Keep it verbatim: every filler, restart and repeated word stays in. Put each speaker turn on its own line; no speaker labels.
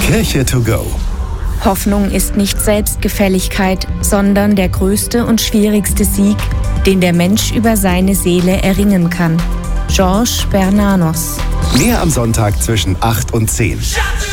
Kirche to go.
Hoffnung ist nicht Selbstgefälligkeit, sondern der größte und schwierigste Sieg, den der Mensch über seine Seele erringen kann. Georges Bernanos.
Mehr am Sonntag zwischen acht und zehn.